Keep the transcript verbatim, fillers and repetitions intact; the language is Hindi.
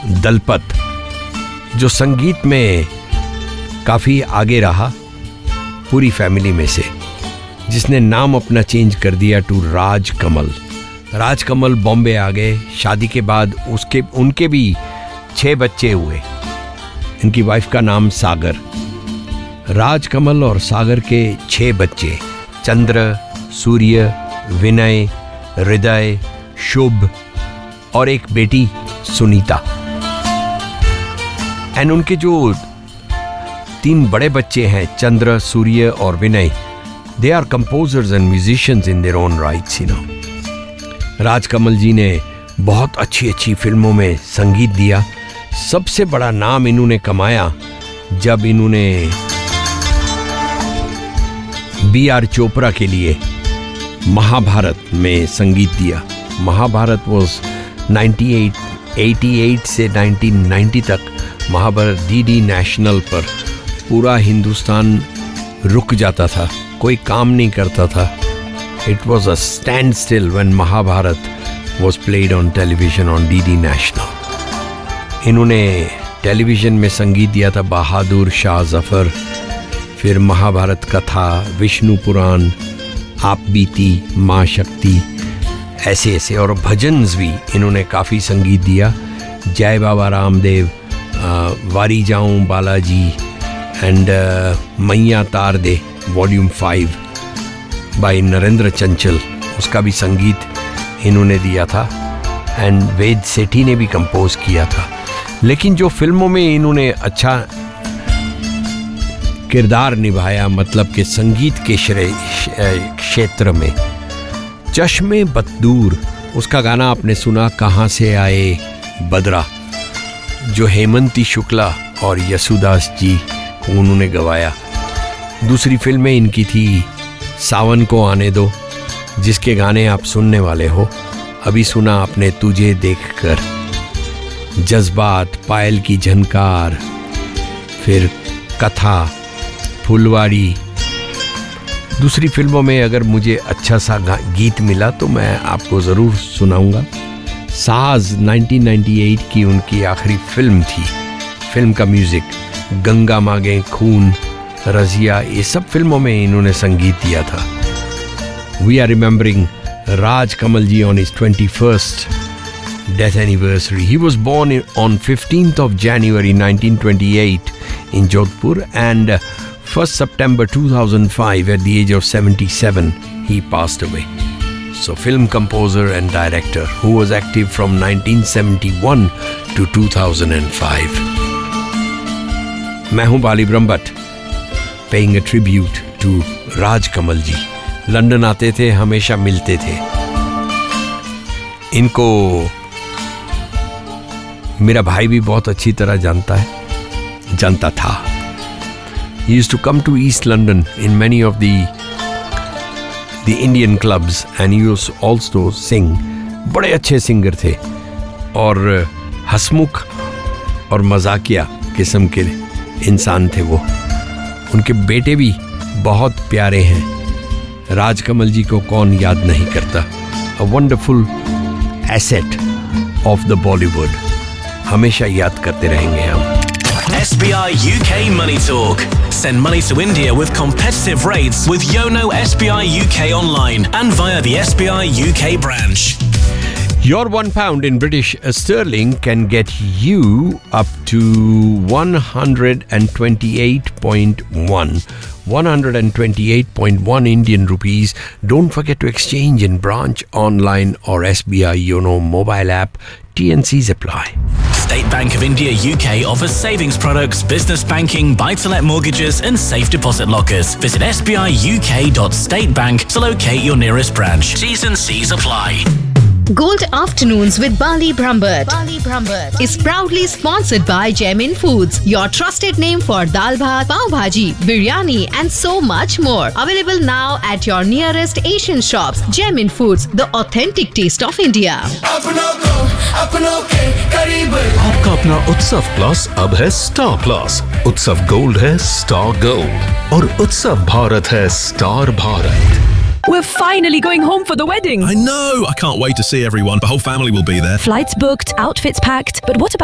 दलपत, जो संगीत में काफ़ी आगे रहा पूरी फैमिली में से, जिसने नाम अपना चेंज कर दिया टू राज कमल। राज कमल बॉम्बे आ गए। शादी के बाद उसके उनके भी छः बच्चे हुए। इनकी वाइफ का नाम सागर। राज कमल और सागर के छः बच्चे, चंद्र, सूर्य, विनय, हृदय, शुभ और एक बेटी सुनीता। एंड उनके जो तीन बड़े बच्चे हैं, चंद्र, सूर्य और विनय, they are composers and musicians in their own rights, you know. Raj Kamal जी ने बहुत अच्छी अच्छी फिल्मों में संगीत दिया। सबसे बड़ा नाम इन्होंने कमाया जब इन्होंने बी आर चोपड़ा के लिए महाभारत में संगीत दिया। महाभारत वॉज अट्ठानवे अट्ठासी से उन्नीस सौ नब्बे तक महाभारत डीडी नेशनल पर पूरा हिंदुस्तान रुक जाता था, कोई काम नहीं करता था। It was a stand still when Mahabharat was played on television on DD national. इन्होंने टेलीविजन में संगीत दिया था बहादुर शाह जफर, फिर महाभारत कथा, विष्णु पुराण, आप बीती, माँ शक्ति, ऐसे ऐसे और भजन्स भी इन्होंने काफ़ी संगीत दिया। जय बाबा रामदेव, वारी जाऊं बालाजी एंड मैया तार दे volume five by Narendra Chanchal, उसका भी संगीत इन्होंने दिया था। एंड वेद सेठी ने भी कंपोज किया था। लेकिन जो फिल्मों में इन्होंने अच्छा किरदार निभाया, मतलब कि संगीत के क्षेत्र में, चश्मे बदूर, उसका गाना आपने सुना, कहाँ से आए बदरा, जो हेमंती शुक्ला और यसुदास जी उन्होंने गवाया। दूसरी फिल्में इनकी थी सावन को आने दो, जिसके गाने आप सुनने वाले हो। अभी सुना आपने तुझे देखकर, जज्बात, पायल की झनकार, फिर कथा, फुलवाड़ी। दूसरी फिल्मों में अगर मुझे अच्छा सा गीत मिला तो मैं आपको ज़रूर सुनाऊंगा। साज उन्नीस सौ अट्ठानवे की उनकी आखिरी फिल्म थी। फिल्म का म्यूज़िक, गंगा मांगे खून, रजिया, ये सब फिल्मों में इन्होंने संगीत दिया था। We are remembering Raj Kamal ji on his twenty-first death anniversary. He was born on fifteenth of January nineteen twenty-eight in Jodhpur, and first September two thousand five, at the age of seventy-seven, he passed away. So, film composer and director who was active from nineteen seventy-one to two thousand five. मैं हूँ बाली Brahmbhatt, paying a tribute to Raj Kamal ji. London आते थे, हमेशा मिलते थे। इनको मेरा भाई भी बहुत अच्छी तरह जानता है, जानता था। He used to come to East London in many of the the Indian clubs and he used to also sing. बड़े अच्छे सिंगर थे और हंसमुख और मजाकिया किस्म के इंसान थे वो। उनके बेटे भी बहुत प्यारे हैं। राज कमल जी को कौन याद नहीं करता। A wonderful asset of the Bollywood, हमेशा याद करते रहेंगे हम। S B I U K Money Talk. Send money to India with competitive rates with Yono S B I U K online and via the S B I U K branch. Your one pound in British sterling can get you up to one hundred twenty-eight point one. one hundred twenty-eight point one Indian rupees. Don't forget to exchange in branch, online or S B I Yono mobile app. T N Cs apply. State Bank of India U K offers savings products, business banking, buy-to-let mortgages and safe deposit lockers. Visit s b i u k dot state bank to locate your nearest branch. T's and C's apply. Gold Afternoons with Bali Brahmbhatt. Bali Brahmbhatt is proudly sponsored by Jaimin Foods, your trusted name for dal bhat, pav bhaji, biryani and so much more. Available now at your nearest Asian shops. Jaimin Foods, the authentic taste of India. अपनों को अपनों के करीब। आपका अपना उत्सव प्लस अब है स्टार प्लस। उत्सव गोल्ड है स्टार गोल्ड और उत्सव भारत है star Bharat. We're finally going home for the wedding. I know. I can't wait to see everyone. The whole family will be there. Flights booked, outfits packed. But what about